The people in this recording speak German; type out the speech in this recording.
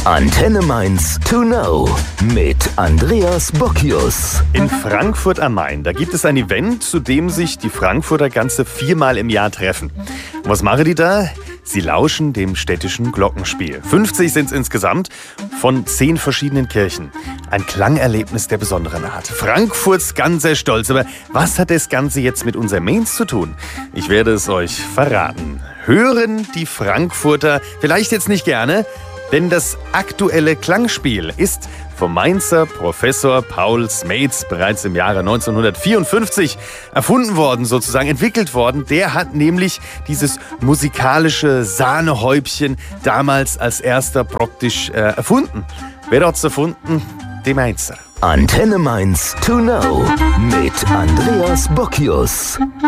Antenne Mainz to know mit Andreas Bockius. In Frankfurt am Main, da gibt es ein Event, zu dem sich die Frankfurter ganze 4-mal im Jahr treffen. Und was machen die da? Sie lauschen dem städtischen Glockenspiel. 50 sind es insgesamt, von 10 verschiedenen Kirchen. Ein Klangerlebnis der besonderen Art. Frankfurts ganzer Stolz. Aber was hat das Ganze jetzt mit unserem Mainz zu tun? Ich werde es euch verraten. Hören die Frankfurter vielleicht jetzt nicht gerne, denn das aktuelle Klangspiel ist vom Mainzer Professor Paul Smeets bereits im Jahre 1954 erfunden worden, sozusagen entwickelt worden. Der hat nämlich dieses musikalische Sahnehäubchen damals als erster praktisch erfunden. Wer hat's erfunden? Die Mainzer. Antenne Mainz to know mit Andreas Bockius.